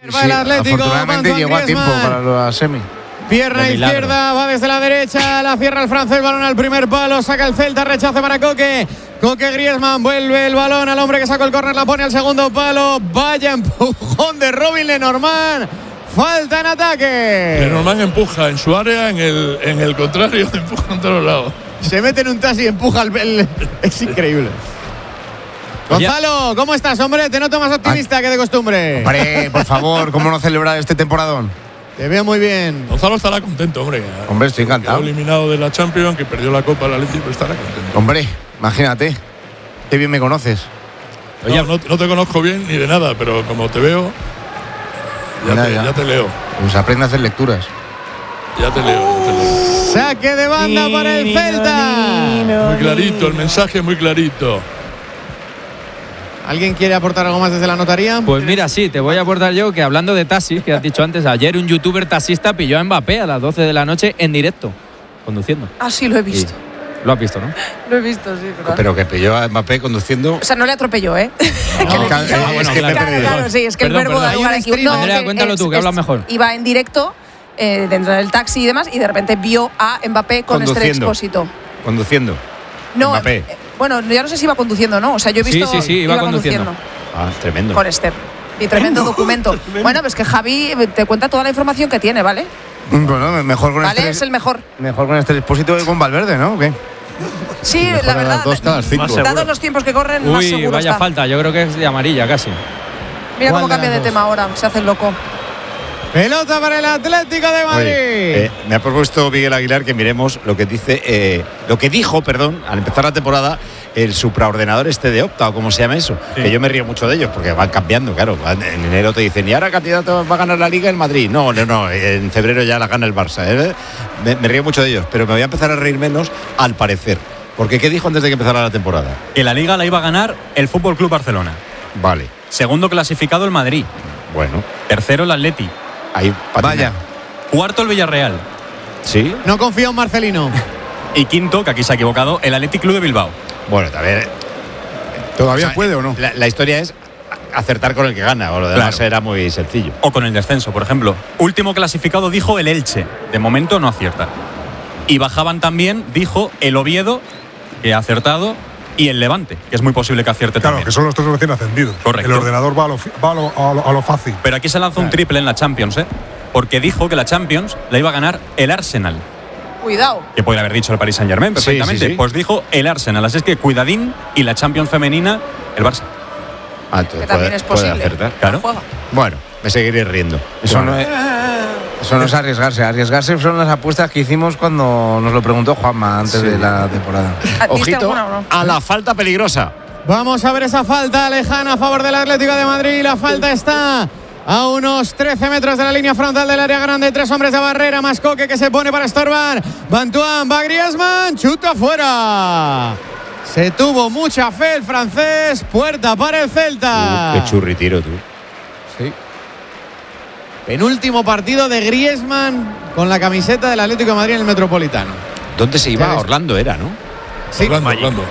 el Atlético, afortunadamente llegó a tiempo para la semi. Pierna izquierda, va desde la derecha, la cierra el francés, balón al primer palo, saca el Celta, rechace para Coque. Coque, Griezmann, vuelve el balón al hombre que sacó el córner, la pone al segundo palo. Vaya empujón de Robin Lenormand. Falta en ataque. Lenormand empuja en su área, en el contrario, empuja en todos lados. Se mete en un taxi y empuja es increíble. Gonzalo, ¿cómo estás, hombre? Te noto más optimista que de costumbre. Hombre, por favor, ¿cómo no celebrar este temporadón? Te veo muy bien. Gonzalo estará contento, hombre. Hombre, estoy encantado. Quedó eliminado de la Champions, que perdió la Copa del Atlético, estará contento. Hombre, imagínate. Qué bien me conoces. Oye, no te conozco bien ni de nada, pero como te veo, ya te leo. Pues aprende a hacer lecturas. Ya te leo. Saque de banda para el Celta. Muy clarito, el mensaje muy clarito. ¿Alguien quiere aportar algo más desde la notaría? Pues mira, sí, te voy a aportar yo que hablando de taxis, que has dicho antes, ayer un youtuber taxista pilló a Mbappé a las 12 de la noche en directo, conduciendo. Ah, sí, lo he visto. Lo has visto, ¿no? Lo he visto, sí. Pero que pilló a Mbappé conduciendo. O sea, no le atropelló, ¿eh? Claro, sí, es que el verbo de lugar aquí. Andrea, cuéntalo tú, que hablas mejor. Iba en directo dentro del taxi y demás, y de repente vio a Mbappé con Esther Expósito. Conduciendo. No, Mbappé. Bueno, ya no sé si iba conduciendo, ¿no? O sea, yo he visto. Sí, iba conduciendo. Ah, tremendo. Con Esther. Y tremendo documento. Bueno, pues que Javi te cuenta toda la información que tiene, ¿vale? Bueno, mejor con Vale, es el mejor. Mejor con este Expósito que con Valverde, ¿no? ¿O qué? Sí, la verdad. Dados los tiempos que corren, más seguro vaya está. falta, yo creo que es de amarilla casi. Mira cómo cambia de tema ahora, se hace el loco. Pelota para el Atlético de Madrid. Oye, me ha propuesto Miguel Aguilar que miremos lo que dijo, al empezar la temporada, el supraordenador de Opta, o como se llama eso. Sí. Que yo me río mucho de ellos porque van cambiando, claro. En enero te dicen, y ahora candidato va a ganar la Liga el Madrid. No, en febrero ya la gana el Barça. Me río mucho de ellos, pero me voy a empezar a reír menos al parecer. Porque ¿qué dijo antes de que empezara la temporada? Que la Liga la iba a ganar el Fútbol Club Barcelona. Vale. Segundo clasificado el Madrid. Bueno. Tercero el Atleti. Ahí vaya. Cuarto el Villarreal. Sí. No confío en Marcelino. Y quinto, que aquí se ha equivocado, el Athletic Club de Bilbao. Bueno, también. ¿Todavía puede o no? La historia es acertar con el que gana, o lo demás era muy sencillo. O con el descenso, por ejemplo. Último clasificado dijo el Elche. De momento no acierta. Y bajaban también, dijo el Oviedo, que ha acertado, y el Levante, que es muy posible que acierte también. Claro, que son los tres recién ascendidos. Correcto. El ordenador va a lo fácil. Pero aquí se lanzó un triple en la Champions, porque dijo que la Champions la iba a ganar el Arsenal. Cuidado. Que podría haber dicho el Paris Saint-Germain perfectamente. Sí. Pues dijo el Arsenal. Así es que cuidadín, y la Champions femenina, el Barça. Que también es posible. Puede acertar. Claro. Bueno, me seguiré riendo. Eso no es arriesgarse. Arriesgarse son las apuestas que hicimos cuando nos lo preguntó Juanma antes de la temporada. Ojito a la falta peligrosa. Vamos a ver esa falta lejana a favor del Atlético de Madrid. La falta está a unos 13 metros de la línea frontal del área grande. 3 hombres de barrera, más Coque que se pone para estorbar. Bantuán, va Griezmann, chuta fuera. Se tuvo mucha fe el francés. Puerta para el Celta. Qué churritiro tú. Sí. Penúltimo partido de Griezmann con la camiseta del Atlético de Madrid en el Metropolitano. ¿Dónde se iba? Orlando era, ¿no? Sí, Orlando.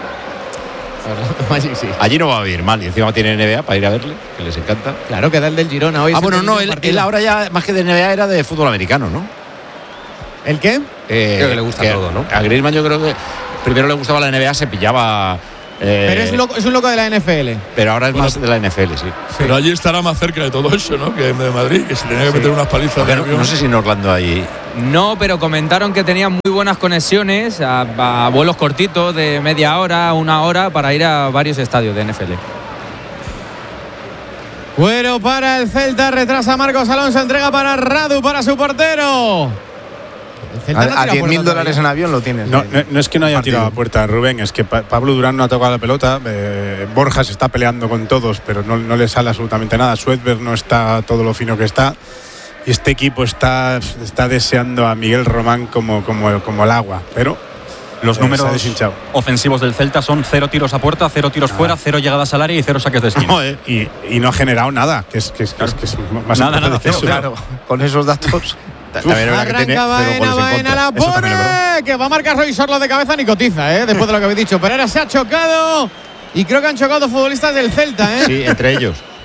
Magic, sí. Allí no va a vivir mal y encima tiene NBA para ir a verle, que les encanta. Claro, que da el del Girona hoy. Bueno, no, él ahora ya más que de NBA era de fútbol americano, ¿no? ¿El qué? Creo que le gusta todo, ¿no? A Griezmann yo creo que primero le gustaba la NBA, se pillaba. Pero es un loco de la NFL. Pero ahora es más de la NFL, sí. Pero allí estará más cerca de todo eso, ¿no? Que de Madrid, que se tenía que meter unas palizas. No sé si en Orlando hay. No, pero comentaron que tenían muy buenas conexiones a vuelos cortitos de media hora, 1 hora, para ir a varios estadios de NFL. Cuero para el Celta, retrasa Marcos Alonso, entrega para Radu, para su portero. A $10.000 en avión lo tienes. No es que no haya tirado a puerta, Rubén, es que Pablo Durán no ha tocado la pelota. Borja se está peleando con todos, pero no le sale absolutamente nada. Suedberg no está todo lo fino que está. Y este equipo está deseando a Miguel Román como el agua. Pero los números ofensivos del Celta son 0 tiros a puerta, 0 tiros fuera, 0 llegadas al área y 0 saques de esquina. Y no ha generado nada, que es más nada, claro, con esos datos. Arranca Baena, la pone, que va a marcar hoy Sorlo de cabeza ni cotiza, después de lo que habéis dicho. Pereira se ha chocado y creo que han chocado futbolistas del Celta, Sí, entre ellos.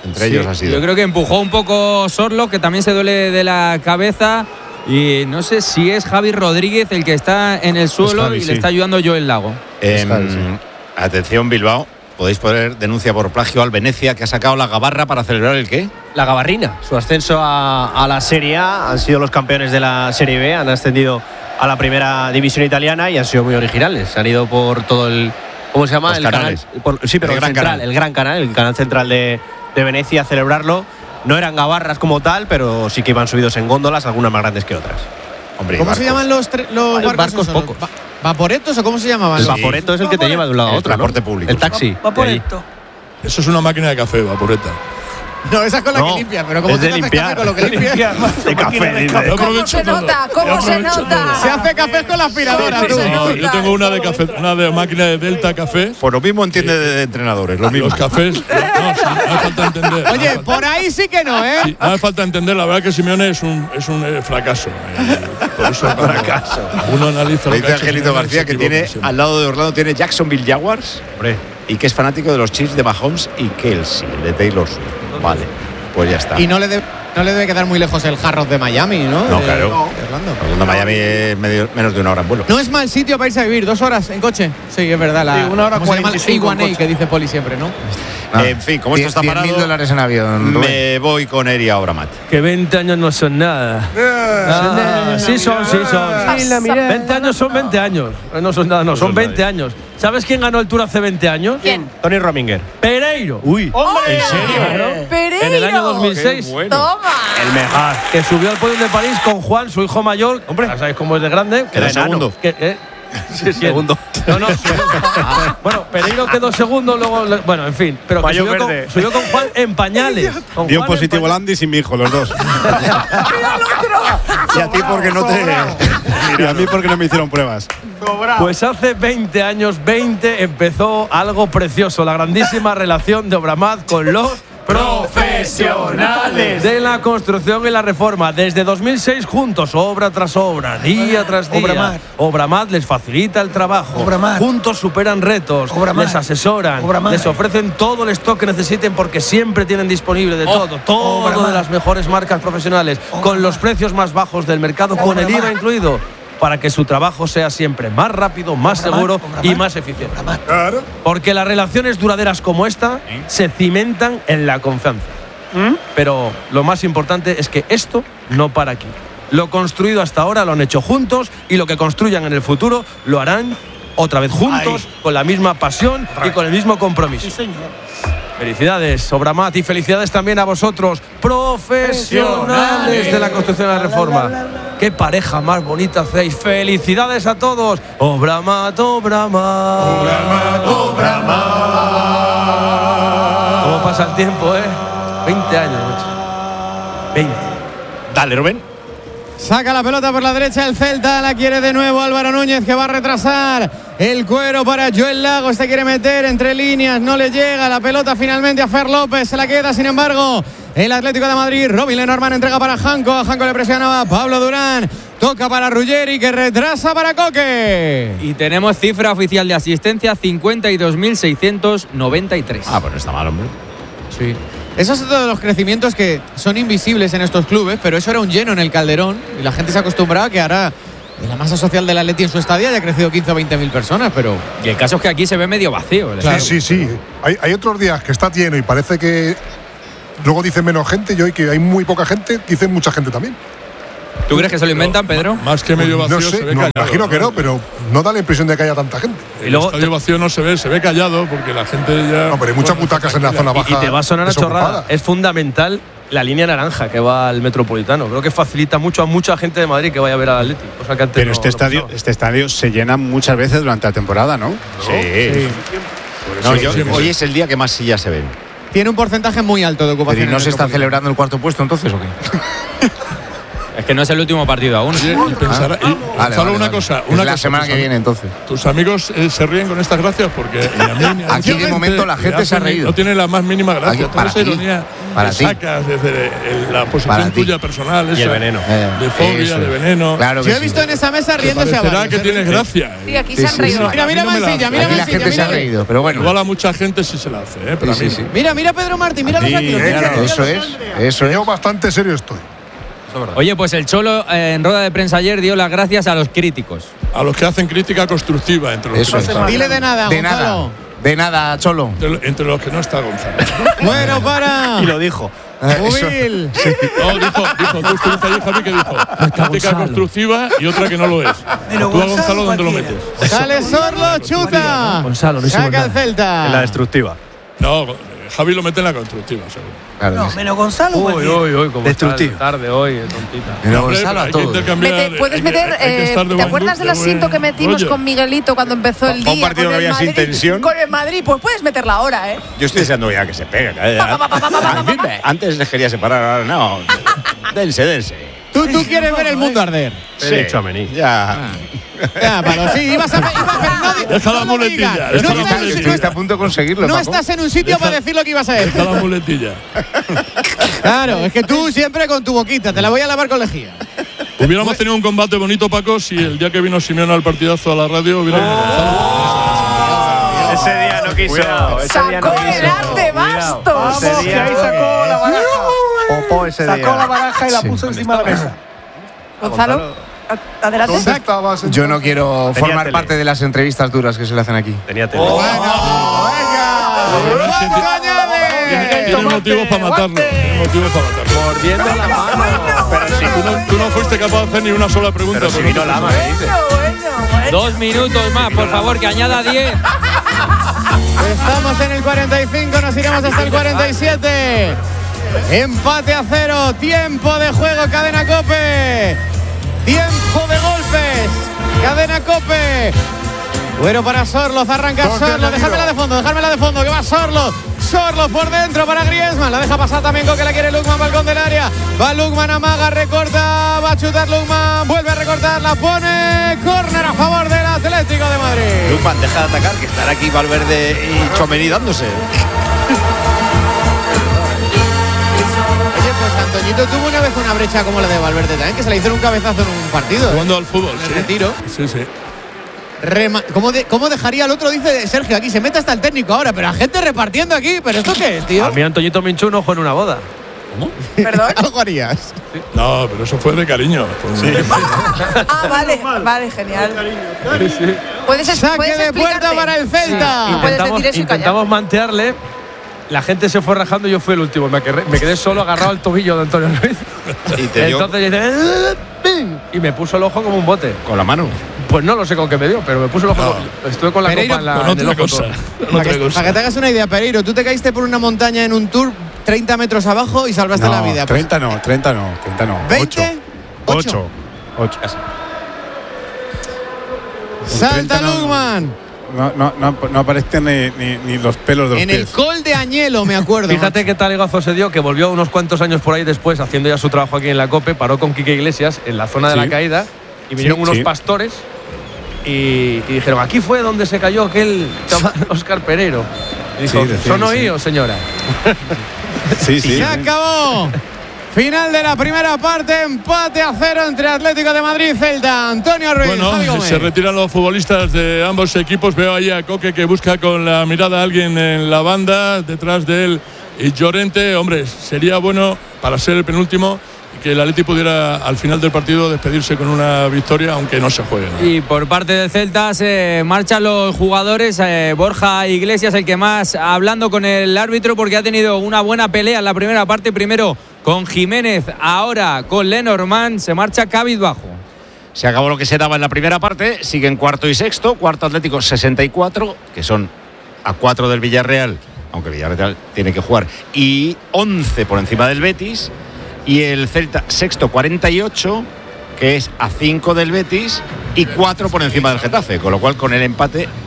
Entre ellos ha sido. Yo creo que empujó un poco Sorlo, que también se duele de la cabeza. Y no sé si es Javi Rodríguez el que está en el suelo Javi, y le está ayudando Joel Lago. Atención, Bilbao. Podéis poner denuncia por plagio al Venecia, que ha sacado la gabarra para celebrar el ¿qué? La Gabarrina, su ascenso a la Serie A. Han sido los campeones de la Serie B, han ascendido a la primera división italiana y han sido muy originales. Han ido por todo el... ¿Cómo se llama? Los el canales. canal. Sí, pero El Gran Canal. el Gran Canal, el canal central de Venecia, a celebrarlo. No eran gabarras como tal, pero sí que iban subidos en góndolas, algunas más grandes que otras. Hombre, ¿Cómo se llaman los barcos esos? pocos. ¿Vaporetos o cómo se llamaban? El Vaporetto es el que te lleva de un lado a El otro, ¿no? transporte público. El taxi. Vaporetto. Eso es una máquina de café, Vaporeta. No, esa es con la No, que limpias, pero ¿cómo es te de haces limpiar. café con lo que limpias? De café, Yo ¿Cómo aprovecho se todo. nota? Yo ¿Cómo se aprovecho nota? todo. Se hace café con la aspiradora, tú. No, yo tengo una de café, una de máquina de Delta Café. Por lo mismo entiende de entrenadores, lo mismo. Los cafés, no hace falta entender. Oye, por ahí sí que no, ¿eh? Sí, no hace falta entender, la verdad que Simeone es un fracaso. Por eso fracaso. Uno analiza Lo lo que dice ha hecho Angelito Simeone, García, se que equivoca tiene siempre. al lado de Orlando tiene Jacksonville Jaguars. Hombre. Y que es fanático de los Chiefs de Mahomes y Kelsey, el de Taylor Swift. Vale, pues ya está. Y no le debe quedar muy lejos el Hard Rock de Miami, ¿no? No, De claro. Orlando. Orlando, Miami es menos de una hora en vuelo. No es mal sitio para irse a vivir, 2 horas en coche. Sí, es verdad. Sí, 1 hora ¿cómo se llama? 45 en A1A, coche. que dice Poli siempre, ¿no? En fin, como esto está parado, $10.000 en avión. Rubén. me voy con Eri ahora, Matt. Que 20 años no son nada. Sí son. 20 años son 20 años. No son nada, no, son 20 años. ¿Sabes quién ganó el Tour hace 20 años? ¿Quién? Tony Rominger. Pereiro. Uy. ¡Hombre! ¿En serio? ¡Pereiro! En el año 2006. ¡Toma! El mejor. Que subió al podio de París con Juan, su hijo mayor. Hombre, ya sabéis cómo es de grande. Quedó segundo. Segundo. No, bueno, Pereiro quedó segundo, luego. Bueno, en fin. Pero que Mayo subió verde. subió con Juan en pañales. Con Dio Juan en positivo pañales. Landis y mi hijo, los dos. Y a ti porque no te... Y a mí porque no me hicieron pruebas. Pues hace 20 años, 20, empezó algo precioso, la grandísima relación de Obramat con los profesionales de la construcción y la reforma. Desde 2006 juntos, obra tras obra, día tras día. Obramat. Obramat les facilita el trabajo. Obramat. Juntos superan retos, Obramat. les asesoran, Obramat. les ofrecen todo el stock que necesiten porque siempre tienen disponible de todo Obramat. de las mejores marcas profesionales, con los precios más bajos del mercado, con el IVA incluido, para que su trabajo sea siempre más rápido, más seguro y más eficiente. Porque las relaciones duraderas como esta se cimentan en la confianza. Pero lo más importante es que esto no para aquí. Lo construido hasta ahora lo han hecho juntos y lo que construyan en el futuro lo harán otra vez juntos, con la misma pasión y con el mismo compromiso. Felicidades, Obramat, y felicidades también a vosotros, profesionales de la construcción y la reforma. Qué pareja más bonita hacéis. Felicidades a todos. Obramat, Obramat. Obramat, Obramat. ¿Cómo pasa el tiempo, 20 años, macho. 20. Dale, Rubén. Saca la pelota por la derecha el Celta, la quiere de nuevo Álvaro Núñez, que va a retrasar el cuero para Joel Lago, este quiere meter entre líneas, no le llega la pelota finalmente a Fer López, se la queda sin embargo el Atlético de Madrid. Robin Lenormand entrega para Janko, a Janko le presionaba Pablo Durán, toca para Ruggeri, que retrasa para Coque. Y tenemos cifra oficial de asistencia, 52.693. Ah, pues no está mal, hombre. Sí. Esos son todos los crecimientos que son invisibles en estos clubes, pero eso era un lleno en el Calderón y la gente se acostumbraba que ahora la masa social del Atleti en su estadio haya crecido 15 o 20.000 personas, pero... Y el caso es que aquí se ve medio vacío. Claro. Sí. Hay otros días que está lleno y parece que luego dicen menos gente, y hoy que hay muy poca gente, dicen mucha gente también. ¿Tú crees que se lo inventan, Pedro? Más que medio vacío No sé, se ve no, callado. imagino que no, pero no da la impresión de que haya tanta gente. Y El luego estadio vacío no se ve callado porque la gente ya... No, pero hay muchas butacas en la zona baja. Y te va a sonar a chorrada. desocupada. Es fundamental la línea naranja que va al Metropolitano. Creo que facilita mucho a mucha gente de Madrid que vaya a ver al Atlético. Cosa que antes Pero no- este no estadio, pasaba. este estadio se llena muchas veces durante la temporada, ¿no? Sí. No, hoy es el día que más sillas se ven. Tiene un porcentaje muy alto de ocupación. Pero ¿y no en se está Metropolitano. celebrando el cuarto puesto entonces o qué? Es que no es el último partido aún. Y pensará, solo una cosa. La semana que viene, entonces. Tus amigos se ríen con estas gracias porque ni a mí, ni a aquí de momento la gente se ha reído. No tiene la más mínima gracia. Aquí, para esa ironía para que sacas desde la posición tuya personal. Esa, y el veneno. De fobia, de veneno. Claro que yo he visto en esa mesa riéndose a varios. Será que tienes gracia. Sí, aquí se han reído. Mira Mansilla, mira Mansilla. La gente se ha reído, pero bueno. Igual a mucha gente sí se la hace, pero sí. Mira Pedro Martín, mira los aquí. Eso es. Yo bastante serio estoy. Oye, pues el Cholo en rueda de prensa ayer dio las gracias a los críticos. A los que hacen crítica constructiva entre los Eso que no están. Dile de nada, Gonzalo. De nada, Cholo. Entre los que no está Gonzalo. Bueno, para. Y lo dijo. Jubil. No, dijo, tú estuviste ahí, Javi, que dijo crítica constructiva y otra que no lo es. Tú a Gonzalo, ¿dónde lo metes? Sale Sorlo, chuta. Gonzalo, no saca el Celta. En la destructiva. No, Javi lo mete en la constructiva, seguro. Claro, no, menos Gonzalo. Uy, como destructivo. Tarde hoy, tontita. Pero Gonzalo a todo. Puedes meter. ¿Te acuerdas del asiento que metimos con Miguelito cuando empezó el día? Un partido que había sin tensión. Con el Madrid, pues puedes meterla ahora, ¿eh? Yo estoy deseando ya que se peguen. Antes les quería separar, ahora no. Dense. Tú quieres ver el mundo arder. Sí, ya. Sí, ibas a pero no, deja la muletilla. Estuviste a punto de conseguirlo. No estás en un sitio para decir lo que ibas a decir. Deja la muletilla. Claro, es que tú siempre con tu boquita, te la voy a lavar con lejía. Hubiéramos tenido un combate bonito, Paco, si el día que vino Simeone al partidazo a la radio hubiera Ese día no quiso. Sacó el arte bastos. Ese día ahí sacó la baraja. Sacó la baraja y la puso encima de la mesa. Gonzalo, adelante. Yo no quiero formar parte de las entrevistas duras que se le hacen aquí. Tenía tele. Tiene motivos para matarlo. Mordiendo la mano. Pero si tú no fuiste capaz de hacer ni una sola pregunta. Pero si vino Lama, ¿qué dices? 2 minutos más, por favor, que añada 10. Estamos en el 45, nos iremos hasta el 47. Empate a 0, tiempo de juego, Cadena COPE. Tiempo de golpes, Cadena COPE. Bueno para Sorloz, arranca Sorloz, dejármela de fondo, que va Sorloz. Sorloz por dentro para Griezmann, la deja pasar también con que la quiere Lukman, balcón del área. Va Lukman, amaga, recorta, va a chutar Lukman, vuelve a recortar, la pone, córner a favor del Atlético de Madrid. Lukman, deja de atacar, que estará aquí Valverde y Tchouaméni dándose. Antoñito tuvo una vez una brecha como la de Valverde también, que se le hicieron un cabezazo en un partido. Jugando al fútbol, en el retiro. Sí. ¿Cómo dejaría el otro? Dice Sergio, aquí se mete hasta el técnico ahora, pero la gente repartiendo aquí. ¿Pero esto qué es, tío? A mí Antoñito Minchu no fue en una boda. ¿Cómo? ¿Perdón? ¿Algo harías? Sí. No, pero eso fue de cariño. Sí. Vale, genial. Sí. ¿Puedes saque de puerta para el Celta. Sí. Intentamos mantearle. La gente se fue rajando y yo fui el último. Me quedé solo agarrado al tobillo de Antonio Ruiz. Entonces dice, y me puso el ojo como un bote. ¿Con la mano? Pues no lo sé con qué me dio, pero me puso el ojo. Estuve con la Pereiro, copa en el ojo. Para que te hagas una idea, Pereiro, tú te caíste por una montaña en un tour 30 metros abajo y salvaste la vida. 30 no. 20, 8. Salta Lukman. No aparecen ni los pelos de los en pies. El col de Añelo, me acuerdo. Fíjate qué taligazo se dio, que volvió unos cuantos años por ahí después, haciendo ya su trabajo aquí en la COPE, paró con Quique Iglesias en la zona de la caída y vinieron unos pastores y dijeron, aquí fue donde se cayó aquel Óscar Pereiro. Y dijo, ¿son oídos, señora? Sí. Se acabó. Final de la primera parte, empate a 0 entre Atlético de Madrid y Celta. Antonio Ruiz. Bueno, se retiran los futbolistas de ambos equipos. Veo ahí a Coque que busca con la mirada a alguien en la banda, detrás de él y Llorente. Hombre, sería bueno para ser el penúltimo que el Atleti pudiera al final del partido despedirse con una victoria, aunque no se juegue, ¿no? Y por parte del Celta se marchan los jugadores. Borja Iglesias, el que más, hablando con el árbitro, porque ha tenido una buena pelea en la primera parte. Primero con Jiménez, ahora con Lenormand. Se marcha cabizbajo. Se acabó lo que se daba en la primera parte. Siguen cuarto y sexto. Cuarto Atlético 64, que son a 4 del Villarreal, aunque Villarreal tiene que jugar, y 11 por encima del Betis. Y el Celta sexto 48, que es a 5 del Betis y 4 por encima del Getafe, con lo cual con el empate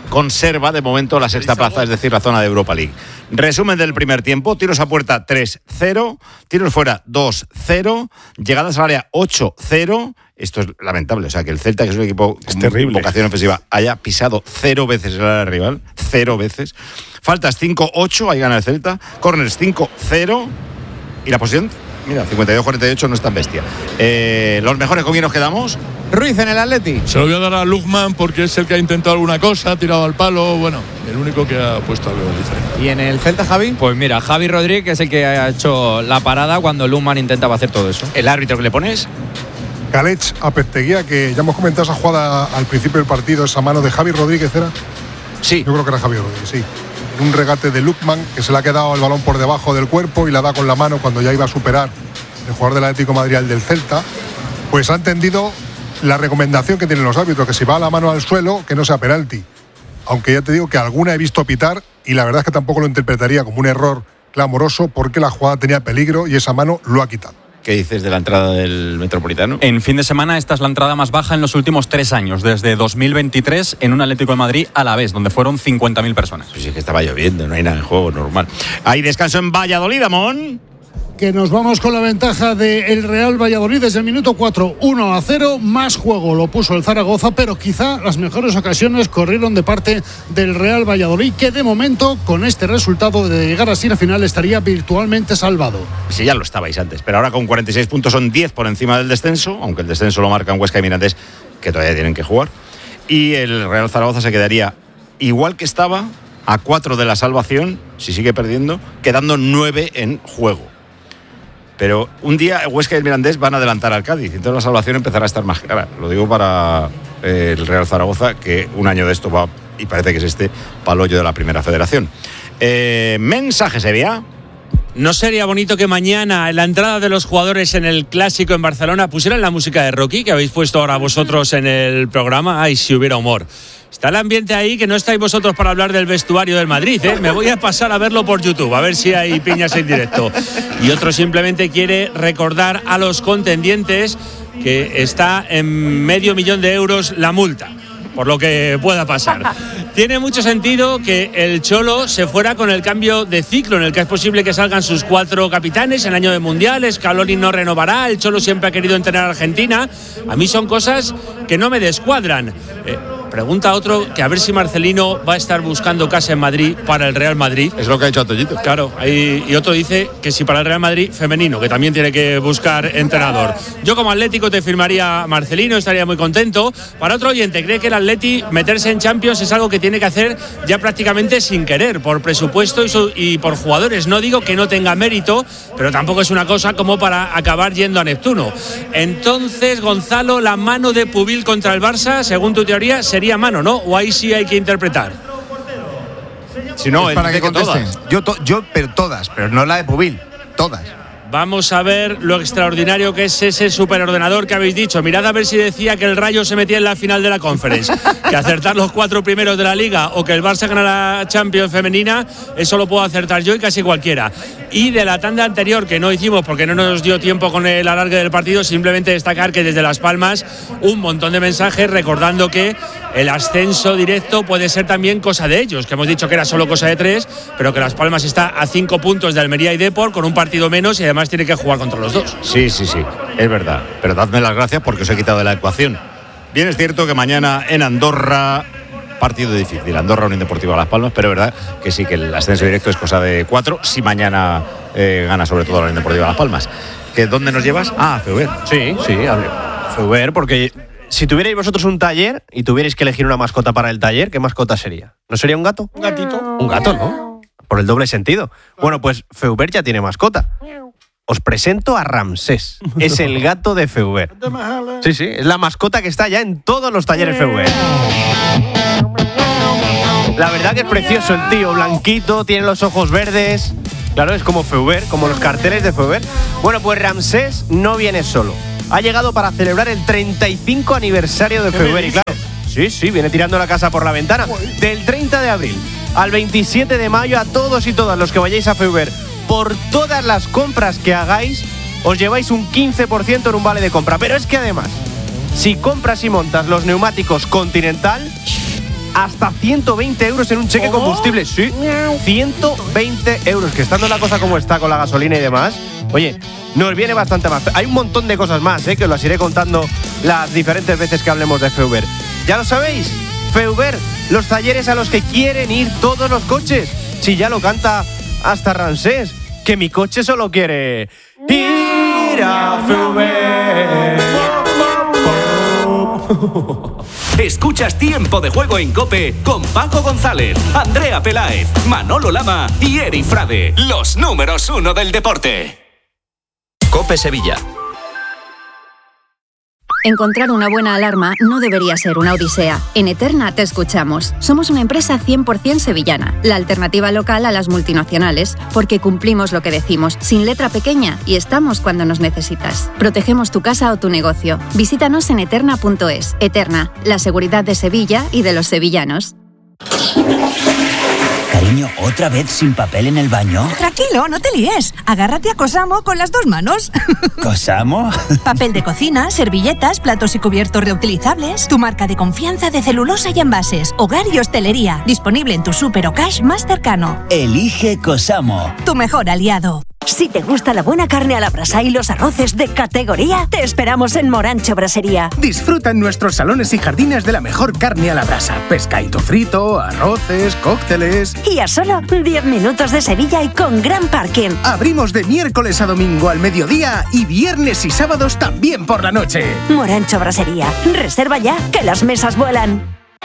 conserva de momento la sexta plaza, es decir, la zona de Europa League. Resumen del primer tiempo: tiros a puerta 3-0, tiros fuera 2-0, llegadas al área 8-0. Esto es lamentable, o sea, que el Celta, que es un equipo con vocación ofensiva, haya pisado 0 veces el área rival, 0 veces. Faltas 5-8, ahí gana el Celta. Corners 5-0. Y la posición, mira, 52-48, no es tan bestia. ¿Los mejores con quién nos quedamos? Ruiz en el Atleti. Se lo voy a dar a Lukman porque es el que ha intentado alguna cosa, ha tirado al palo, bueno, el único que ha puesto algo diferente. ¿Y en el Celta, Javi? Pues mira, Javi Rodríguez es el que ha hecho la parada cuando Lukman intentaba hacer todo eso. ¿El árbitro que le pones? Calech a Pesteguía, que ya hemos comentado esa jugada al principio del partido, esa mano de Javi Rodríguez, ¿era? Sí. Yo creo que era Javi Rodríguez, sí. Un regate de Lukman, que se le ha quedado el balón por debajo del cuerpo y la da con la mano cuando ya iba a superar el jugador del Atlético de Madrid al del Celta. Pues ha entendido la recomendación que tienen los árbitros, que si va la mano al suelo, que no sea penalti. Aunque ya te digo que alguna he visto pitar y la verdad es que tampoco lo interpretaría como un error clamoroso, porque la jugada tenía peligro y esa mano lo ha quitado. ¿Qué dices de la entrada del Metropolitano? En fin de semana esta es la entrada más baja en los últimos 3 años, desde 2023 en un Atlético de Madrid a la vez, donde fueron 50.000 personas. Pues es que estaba lloviendo, no hay nada en juego, normal. Hay descanso en Valladolid, Amón. Que nos vamos con la ventaja del Real Valladolid desde el minuto 4, 1-0, más juego lo puso el Zaragoza, pero quizá las mejores ocasiones corrieron de parte del Real Valladolid, que de momento con este resultado de llegar así a la final estaría virtualmente salvado. Sí, ya lo estabais antes, pero ahora con 46 puntos son 10 por encima del descenso, aunque el descenso lo marcan Huesca y Mirandés, que todavía tienen que jugar, y el Real Zaragoza se quedaría igual que estaba, a 4 de la salvación, si sigue perdiendo, quedando 9 en juego. Pero un día Huesca y el Mirandés van a adelantar al Cádiz, entonces la salvación empezará a estar más clara. Lo digo para el Real Zaragoza, que un año de esto va, y parece que es pa'l hoyo de la Primera Federación. Mensaje, Sevilla. ¿No sería bonito que mañana, en la entrada de los jugadores en el Clásico en Barcelona, pusieran la música de Rocky, que habéis puesto ahora vosotros en el programa? Ay, si hubiera humor. Está el ambiente ahí, que no estáis vosotros para hablar del vestuario del Madrid, ¿eh? Me voy a pasar a verlo por YouTube, a ver si hay piñas en directo. Y otro simplemente quiere recordar a los contendientes que está en $500,000 euros la multa, por lo que pueda pasar. Tiene mucho sentido que el Cholo se fuera con el cambio de ciclo, en el que es posible que salgan sus 4 capitanes en año de mundiales. Scaloni no renovará, el Cholo siempre ha querido entrenar a Argentina. A mí son cosas que no me descuadran. Pregunta otro que a ver si Marcelino va a estar buscando casa en Madrid para el Real Madrid. Es lo que ha hecho Antoñito. Claro, y otro dice que si para el Real Madrid femenino, que también tiene que buscar entrenador. Yo como Atlético te firmaría Marcelino, estaría muy contento. Para otro oyente, cree que el Atleti meterse en Champions es algo que tiene que hacer ya prácticamente sin querer, por presupuesto y por jugadores. No digo que no tenga mérito, pero tampoco es una cosa como para acabar yendo a Neptuno. Entonces, Gonzalo, la mano de Pubil contra el Barça, según tu teoría, sería mano, ¿no? O ahí sí hay que interpretar. Si no, es para que contesten. Yo, pero todas, pero no la de Pubil, todas. Vamos a ver lo extraordinario que es ese superordenador que habéis dicho. Mirad a ver si decía que el Rayo se metía en la final de la Conference. Que acertar los 4 primeros de la Liga o que el Barça gana la Champions femenina, eso lo puedo acertar yo y casi cualquiera. Y de la tanda anterior, que no hicimos porque no nos dio tiempo con el alargue del partido, simplemente destacar que desde Las Palmas un montón de mensajes recordando que el ascenso directo puede ser también cosa de ellos, que hemos dicho que era solo cosa de 3, pero que Las Palmas está a 5 puntos de Almería y Depor con un partido menos y además tiene que jugar contra los 2. Sí, es verdad, pero dadme las gracias porque os he quitado de la ecuación. Bien, es cierto que mañana en Andorra, partido difícil, Andorra Unión Deportiva Las Palmas, pero es verdad que sí, que el ascenso directo es cosa de 4 si mañana gana sobre todo la Unión Deportiva Las Palmas. ¿Que dónde nos llevas? Ah, Feuber. Sí, Feuber, porque si tuvierais vosotros un taller y tuvierais que elegir una mascota para el taller, ¿qué mascota sería? ¿No sería un gato? Un gatito. Un gato, ¿no? Por el doble sentido. Bueno, pues Feuber ya tiene mascota. Os presento a Ramsés. Es el gato de Feuber. Sí, es la mascota que está ya en todos los talleres Feuber. La verdad que es precioso el tío, blanquito, tiene los ojos verdes. Claro, es como Feuber, como los carteles de Feuber. Bueno, pues Ramsés no viene solo. Ha llegado para celebrar el 35 aniversario de Feuber. Y claro, sí, viene tirando la casa por la ventana. Del 30 de abril al 27 de mayo, a todos y todas los que vayáis a Feuber, por todas las compras que hagáis, os lleváis un 15% en un vale de compra. Pero es que además, si compras y montas los neumáticos Continental, hasta 120 euros en un cheque combustible. Sí, 120 euros, que estando la cosa como está con la gasolina y demás, oye, nos viene bastante más. Hay un montón de cosas más, que os las iré contando las diferentes veces que hablemos de Feuber. Ya lo sabéis, Feuber, los talleres a los que quieren ir todos los coches. Si ya lo canta hasta Ramsés, que mi coche solo quiere ir a Feuber. Escuchas Tiempo de Juego en COPE con Paco González, Andrea Peláez, Manolo Lama y Eri Frade, los números 1 del deporte. COPE Sevilla. Encontrar una buena alarma no debería ser una odisea. En Eterna te escuchamos. Somos una empresa 100% sevillana, la alternativa local a las multinacionales, porque cumplimos lo que decimos, sin letra pequeña, y estamos cuando nos necesitas. Protegemos tu casa o tu negocio. Visítanos en eterna.es. Eterna, la seguridad de Sevilla y de los sevillanos. Cariño, ¿otra vez sin papel en el baño? Tranquilo, no te líes. Agárrate a Cosamo con las dos manos. ¿Cosamo? Papel de cocina, servilletas, platos y cubiertos reutilizables. Tu marca de confianza de celulosa y envases. Hogar y hostelería. Disponible en tu súper o cash más cercano. Elige Cosamo. Tu mejor aliado. Si te gusta la buena carne a la brasa y los arroces de categoría, te esperamos en Morancho Brasería. Disfruta en nuestros salones y jardines de la mejor carne a la brasa. Pescadito frito, arroces, cócteles. Y a solo 10 minutos de Sevilla y con gran parking. Abrimos de miércoles a domingo al mediodía y viernes y sábados también por la noche. Morancho Brasería. Reserva ya, que las mesas vuelan.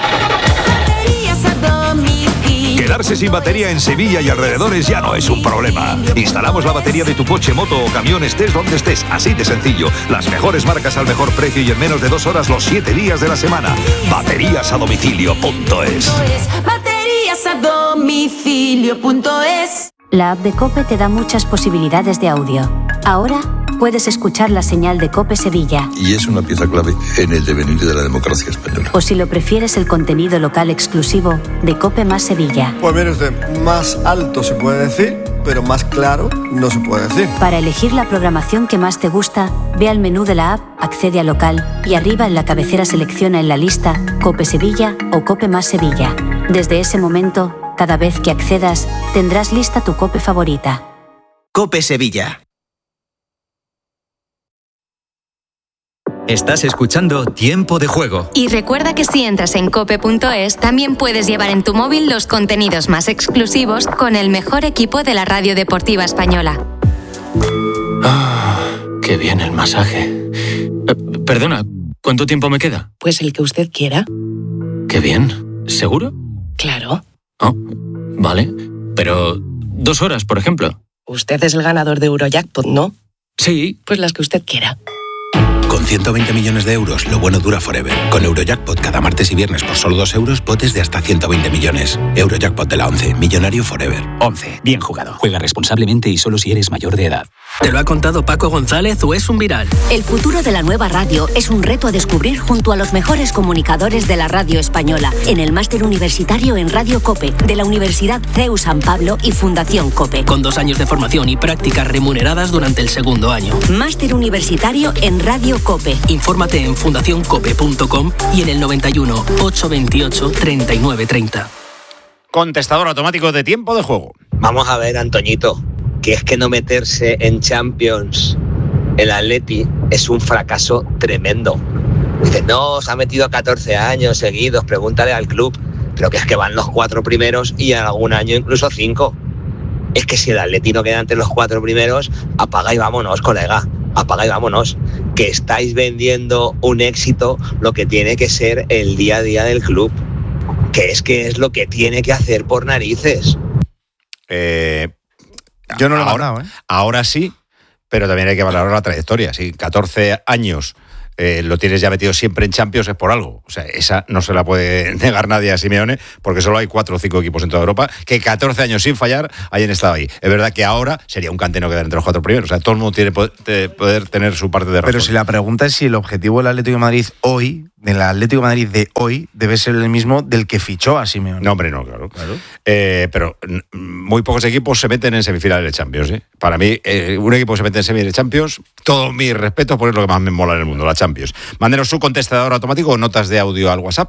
Quedarse sin batería en Sevilla y alrededores ya no es un problema. Instalamos la batería de tu coche, moto o camión, estés donde estés, así de sencillo. Las mejores marcas al mejor precio y en menos de 2 horas los 7 días de la semana. Bateriasadomicilio.es. Bateriasadomicilio.es. La app de COPE te da muchas posibilidades de audio. Ahora puedes escuchar la señal de COPE Sevilla. Y es una pieza clave en el devenir de la democracia española. O si lo prefieres, el contenido local exclusivo de COPE más Sevilla. Pues mire usted, más alto se puede decir, pero más claro no se puede decir. Para elegir la programación que más te gusta, ve al menú de la app, accede a local y arriba en la cabecera selecciona en la lista COPE Sevilla o COPE más Sevilla. Desde ese momento, cada vez que accedas, tendrás lista tu COPE favorita. COPE Sevilla. Estás escuchando Tiempo de Juego. Y recuerda que si entras en cope.es, también puedes llevar en tu móvil los contenidos más exclusivos con el mejor equipo de la radio deportiva española. Qué bien el masaje. Perdona, ¿cuánto tiempo me queda? Pues el que usted quiera. Qué bien. ¿Seguro? Claro. Oh, vale. Pero 2 horas, por ejemplo. Usted es el ganador de Eurojackpot, ¿no? Sí. Pues las que usted quiera. Con 120 millones de euros, lo bueno dura forever. Con Eurojackpot cada martes y viernes por solo 2 euros, potes de hasta 120 millones. Eurojackpot de la 11, millonario forever. 11. Bien jugado. Juega responsablemente y solo si eres mayor de edad. ¿Te lo ha contado Paco González o es un viral? El futuro de la nueva radio es un reto a descubrir junto a los mejores comunicadores de la radio española en el máster universitario en Radio COPE de la Universidad CEU San Pablo y Fundación COPE. Con 2 años de formación y prácticas remuneradas durante el segundo año. Máster universitario en Radio COPE. Infórmate en fundacioncope.com y en el 91 828 3930. Contestador automático de Tiempo de Juego. Vamos a ver, Antoñito, que es que no meterse en Champions el Atleti es un fracaso tremendo. Dice, no, se ha metido 14 años seguidos, pregúntale al club. Pero que es que van los 4 primeros y en algún año incluso 5. Es que si el Atleti no queda entre los 4 primeros, apaga y vámonos, colega. Apaga y vámonos. Que estáis vendiendo un éxito lo que tiene que ser el día a día del club. Que es lo que tiene que hacer por narices. Yo no lo he mandado, ¿eh? Ahora sí, pero también hay que valorar la trayectoria. Si 14 años lo tienes ya metido siempre en Champions es por algo. O sea, esa no se la puede negar nadie a Simeone, porque solo hay 4 o 5 equipos en toda Europa que 14 años sin fallar hayan estado ahí. Es verdad que ahora sería un cante no quedar entre los 4 primeros. O sea, todo el mundo tiene poder tener su parte de razón. Pero si la pregunta es si el objetivo del Atlético de Madrid hoy, del Atlético de Madrid de hoy debe ser el mismo del que fichó a Simeone. No, hombre, no, claro. Pero muy pocos equipos se meten en semifinales de Champions. Para mí, un equipo que se mete en semifinales de Champions, todos mis respetos, porque es lo que más me mola en el mundo, la Champions. Mándenos su contestador automático o notas de audio al WhatsApp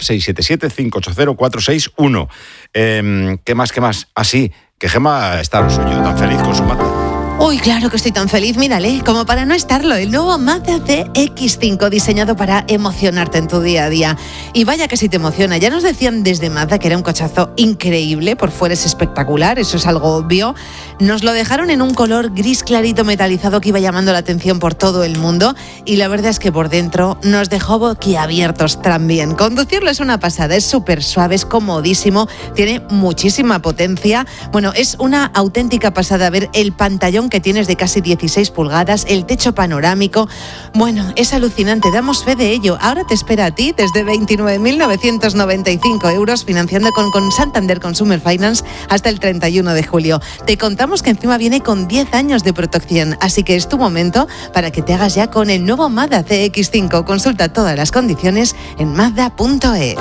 677-580-461. ¿Qué más? Así, que Gemma está lo suyo, tan feliz con su Mazda. Uy, claro que estoy tan feliz, mírale, como para no estarlo, el nuevo Mazda CX-5 diseñado para emocionarte en tu día a día. Y vaya que si te emociona, ya nos decían desde Mazda que era un cochazo increíble, por fuera es espectacular, eso es algo obvio. Nos lo dejaron en un color gris clarito metalizado que iba llamando la atención por todo el mundo y la verdad es que por dentro nos dejó boquiabiertos también. Conducirlo es una pasada, es súper suave, es comodísimo, tiene muchísima potencia. Bueno, es una auténtica pasada ver el pantallón que tienes de casi 16 pulgadas, el techo panorámico. Bueno, es alucinante, damos fe de ello. Ahora te espera a ti desde 29.995 euros financiando con Santander Consumer Finance hasta el 31 de julio. Te contamos que encima viene con 10 años de protección, así que es tu momento para que te hagas ya con el nuevo Mazda CX-5. Consulta todas las condiciones en Mazda.es.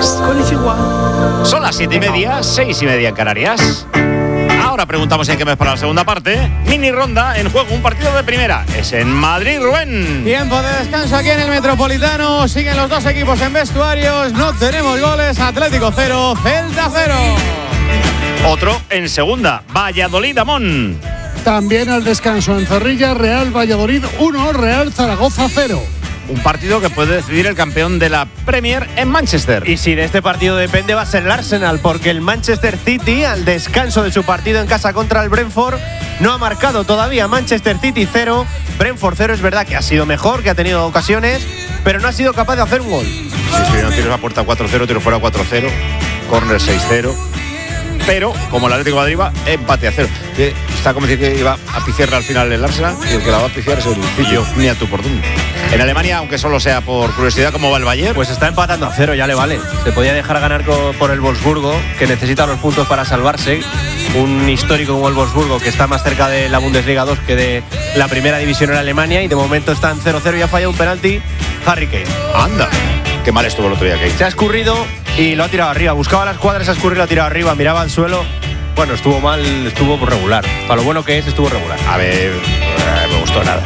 Son las 7:30, 6:30 en Canarias. Ahora preguntamos en qué mes para la segunda parte. Mini ronda en juego, un partido de primera. Es en Madrid, Rubén. Tiempo de descanso aquí en el Metropolitano. Siguen los dos equipos en vestuarios. No tenemos goles. Atlético 0, Celta 0. Otro en segunda, Valladolid-Amón. También al descanso en Zorrilla, Real Valladolid 1, Real Zaragoza 0. Un partido que puede decidir el campeón de la Premier en Manchester. Y si de este partido depende va a ser el Arsenal, porque el Manchester City, al descanso de su partido en casa contra el Brentford, no ha marcado todavía. Manchester City 0, Brentford 0. Es verdad que ha sido mejor, que ha tenido ocasiones, pero no ha sido capaz de hacer un gol. Sí, no tienes la puerta 4-0, tiro fuera 4-0, córner 6-0. Pero, como el Atlético de Madrid va, empate a 0. Está como decir que iba a piciarle al final el Arsenal y el que la va a piciar es el Lucillo, ni a tu por dónde. En Alemania, aunque solo sea por curiosidad, ¿cómo va el Bayern? Pues está empatando a 0, ya le vale. Se podía dejar ganar por el Wolfsburgo, que necesita los puntos para salvarse. Un histórico como el Wolfsburgo, que está más cerca de la Bundesliga 2 que de la primera división en Alemania, y de momento está en 0-0 y ha fallado un penalti Harry Kane. Anda, qué mal estuvo el otro día Kane. Se ha escurrido y lo ha tirado arriba. Buscaba las cuadras, se ha escurrido, lo ha tirado arriba, miraba al suelo. Bueno, estuvo mal, estuvo regular. Para lo bueno que es, estuvo regular. A ver, me gustó nada.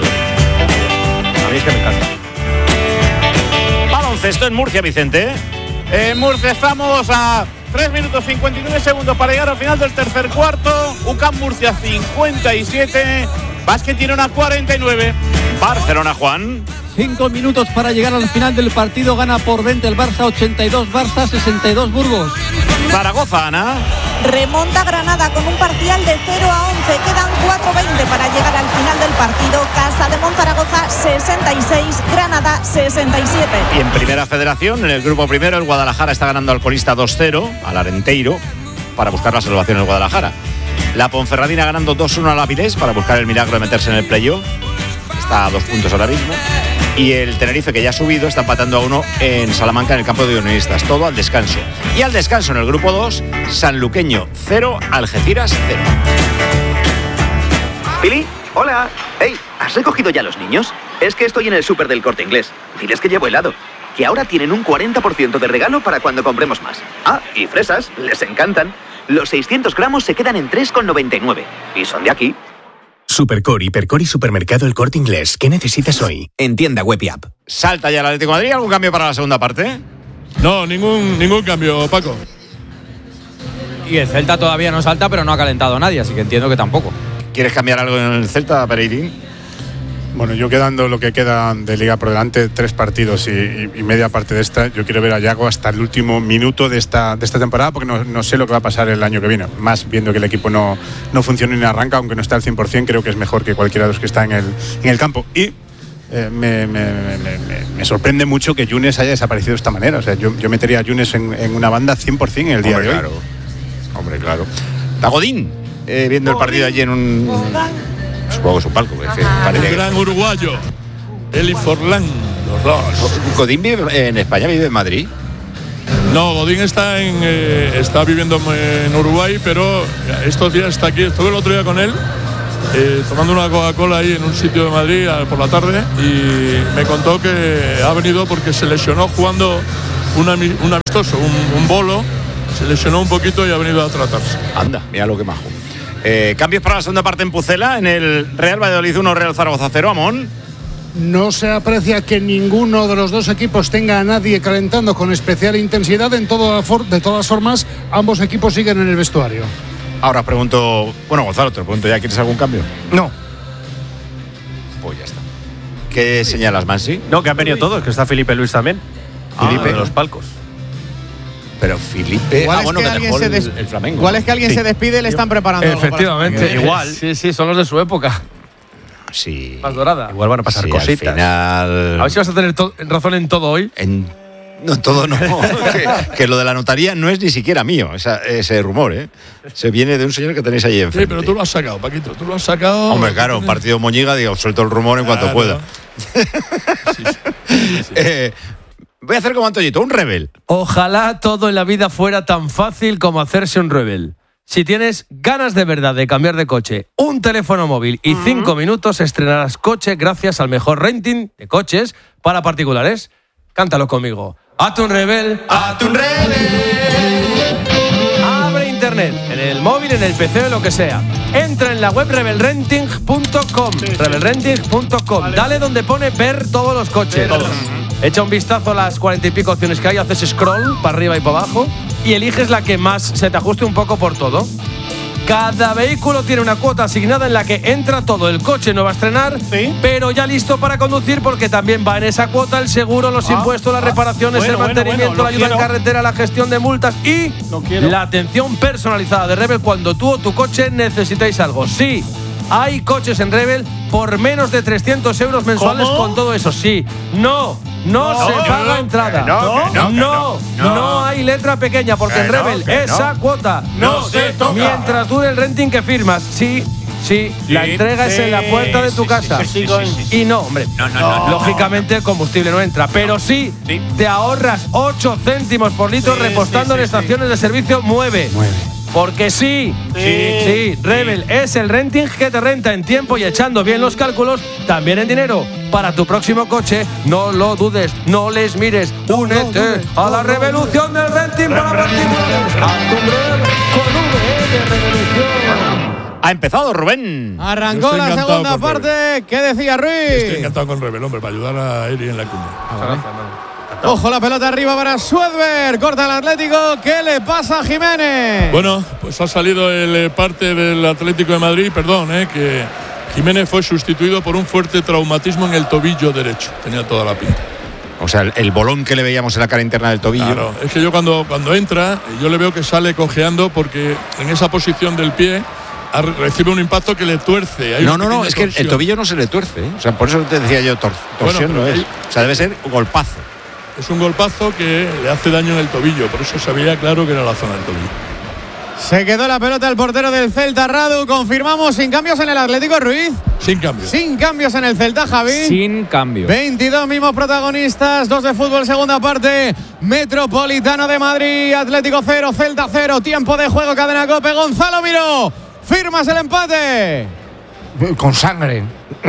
A mí es que me encanta. Baloncesto en Murcia, Vicente. En Murcia estamos a 3 minutos 59 segundos para llegar al final del tercer cuarto. UCAM Murcia 57, Básquet Girona 49. Barcelona, Juan. 5 minutos para llegar al final del partido. Gana por 20 el Barça, 82 Barça, 62 Burgos. Zaragoza, Ana. Remonta Granada con un parcial de 0-11. Quedan 4:20 para llegar al final del partido. Casa de Monzaragoza 66, Granada 67. Y en Primera Federación, en el grupo primero, el Guadalajara está ganando al colista 2-0, al Arenteiro, para buscar la salvación en el Guadalajara. La Ponferradina ganando 2-1 al Avilés para buscar el milagro de meterse en el playoff. Está a 2 puntos ahora mismo. Y el Tenerife, que ya ha subido, está empatando a 1 en Salamanca, en el campo de Unionistas. Todo al descanso. Y al descanso en el grupo 2, Sanluqueño 0, Algeciras 0. Pili, hola. Hey, ¿has recogido ya los niños? Es que estoy en el súper del Corte Inglés. Diles que llevo helado. Que ahora tienen un 40% de regalo para cuando compremos más. Ah, y fresas, les encantan. Los 600 gramos se quedan en 3,99. Y son de aquí. Supercor, Hipercor y Supermercado El Corte Inglés. ¿Qué necesitas hoy? En tienda web y app. ¿Salta ya el Atlético de Madrid? ¿Algún cambio para la segunda parte? No, ningún cambio, Paco. Y el Celta todavía no salta, pero no ha calentado a nadie, así que entiendo que tampoco. ¿Quieres cambiar algo en el Celta, Pereirín? Bueno, yo quedando lo que queda de Liga por delante, 3 partidos y media parte de esta, yo quiero ver a Yago hasta el último minuto de esta temporada, porque no sé lo que va a pasar el año que viene. Más viendo que el equipo no funciona ni arranca, aunque no está al 100%, creo que es mejor que cualquiera de los que está en el campo. Y me sorprende mucho que Yunes haya desaparecido de esta manera. O sea, yo metería a Yunes en una banda 100% en el día de hoy. Hombre, claro. Godín, viendo el partido allí en un... Supongo que es un palco. El gran uruguayo, Eli Forlán, los dos. ¿Godín vive en España, vive en Madrid? No, Godín está viviendo en Uruguay, pero estos días está aquí. Estuve el otro día con él tomando una Coca-Cola ahí en un sitio de Madrid por la tarde, y me contó que ha venido porque se lesionó jugando un amistoso, un bolo, se lesionó un poquito y ha venido a tratarse. Anda, mira lo que majo. Cambios para la segunda parte en Pucela, en el Real Valladolid 1, Real Zaragoza 0, Amón. No se aprecia que ninguno de los dos equipos tenga a nadie calentando con especial intensidad. De todas formas, ambos equipos siguen en el vestuario. Ahora pregunto, bueno, Gonzalo, te lo pregunto ya, ¿quieres algún cambio? No. Pues ya está. ¿Qué señalas, Mansi? No, que han venido todos, que está Felipe Luis también. Felipe de los palcos. Pero Felipe, bueno, que dejó el Flamengo. Igual es que alguien se despide y le están preparando. Efectivamente, igual. Sí, son los de su época. Sí. Más dorada. Igual van a pasar cositas. Al final... A ver si vas a tener razón en todo hoy. No, todo no. que lo de la notaría no es ni siquiera mío, ese rumor, ¿eh? Se viene de un señor que tenéis ahí enfrente. Sí, pero tú lo has sacado, Paquito, tú lo has sacado. Hombre, claro, partido Moñiga, digo, suelto el rumor en cuanto pueda. Voy a hacer como Antoñito, un rebel. Ojalá todo en la vida fuera tan fácil como hacerse un rebel. Si tienes ganas de verdad de cambiar de coche, un teléfono móvil y 5 minutos, estrenarás coche gracias al mejor renting de coches para particulares. Cántalo conmigo. ¡Hazte un rebel! ¡Hazte un rebel! Abre internet, en el móvil, en el PC, en lo que sea. Entra en la web rebelrenting.com. Rebelrenting.com. Vale. Dale donde pone ver todos los coches. Todos. Echa un vistazo a las 40 y pico opciones que hay, haces scroll para arriba y para abajo y eliges la que más se te ajuste un poco por todo. Cada vehículo tiene una cuota asignada en la que entra todo. El coche no va a estrenar, pero ya listo para conducir, porque también va en esa cuota el seguro, los impuestos, las reparaciones, el mantenimiento, la ayuda en carretera, la gestión de multas y la atención personalizada de Rebel cuando tú o tu coche necesitáis algo. Sí, hay coches en Rebel por menos de 300 euros mensuales. ¿Cómo? Con todo eso. Sí, no se paga entrada. No hay letra pequeña, porque en Rebel esa cuota no se toca. Mientras dure el renting que firmas. Sí, la entrega es en la puerta de tu casa. Y no, hombre, lógicamente el combustible no entra, pero sí te ahorras 8 céntimos por litro repostando en estaciones de servicio Mueve. Porque sí, Rebel es el renting que te renta en tiempo y echando bien los cálculos, también en dinero. Para tu próximo coche, no lo dudes, no les mires, únete a la revolución del renting para particulares. A tu Rebel con V de revolución. Ha empezado, Rubén. Arrancó la segunda parte. ¿Qué decía Ruiz? Estoy encantado con Rebel, hombre, para ayudar a Eri en la cuña. Ojo, la pelota arriba para Suedberg. Corta el Atlético. ¿Qué le pasa a Jiménez? Bueno, pues ha salido el parte del Atlético de Madrid. Que Jiménez fue sustituido por un fuerte traumatismo en el tobillo derecho. Tenía toda la pinta. O sea, el bolón que le veíamos en la cara interna del tobillo. Claro, es que yo cuando entra, yo le veo que sale cojeando porque en esa posición del pie recibe un impacto que le tuerce. No, es que el tobillo no se le tuerce, ¿eh? O sea, por eso te decía yo, torsión no es. O sea, debe ser un golpazo. Es un golpazo que le hace daño en el tobillo, por eso sabía claro que era la zona del tobillo. Se quedó la pelota el portero del Celta, Radu. Confirmamos sin cambios en el Atlético, Ruiz. Sin cambios. Sin cambios en el Celta, Javi. Sin cambios. 22 mismos protagonistas, 2 de fútbol, segunda parte. Metropolitano de Madrid, Atlético 0, Celta 0. Tiempo de juego, cadena COPE. Gonzalo Miró, firmas el empate. Con sangre.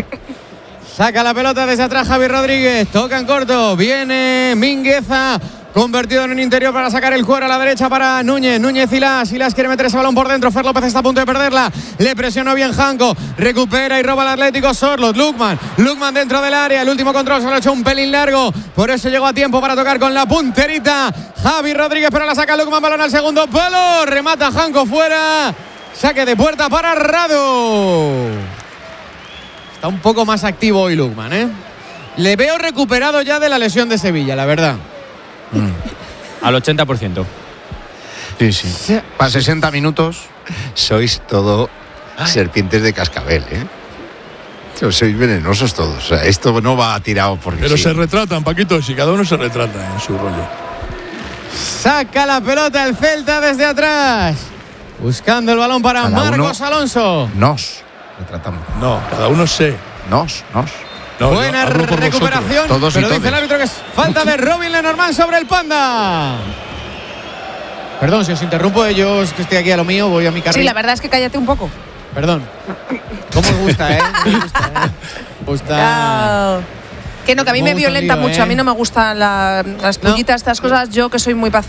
Saca la pelota desde atrás Javi Rodríguez. Toca en corto. Viene Mingueza. Convertido en un interior para sacar el cuero a la derecha para Núñez. Núñez y Silas quiere meter ese balón por dentro. Fer López está a punto de perderla. Le presionó bien Janko. Recupera y roba el Atlético Sorloth. Lukman dentro del área. El último control se lo ha hecho un pelín largo. Por eso llegó a tiempo para tocar con la punterita Javi Rodríguez, pero la saca Lukman. Balón al segundo palo. Remata Janko fuera. Saque de puerta para Radu. Está un poco más activo hoy Lukman, ¿eh? Le veo recuperado ya de la lesión de Sevilla, la verdad. Al 80%. Sí. Para 60 minutos. Sois todo serpientes de cascabel, ¿eh? Sois venenosos todos. O sea, esto no va tirado porque Pero sí. Se retratan, Paquito, si cada uno se retrata en su rollo. Saca la pelota el Celta desde atrás. Buscando el balón para Marcos Alonso. Nos retratamos. No, cada uno se. Nos. No, buena recuperación, todos pero y dice el árbitro que es falta de Robin Lenormand sobre el Panda. Perdón, si os interrumpo, yo es que estoy aquí a lo mío, voy a mi carril. Sí, la verdad es que cállate un poco. Perdón. ¿Cómo os gusta, Me gusta. Que no, que a mí me violenta mucho. A mí no me gustan las pullitas, estas cosas. Yo que soy muy pacífica.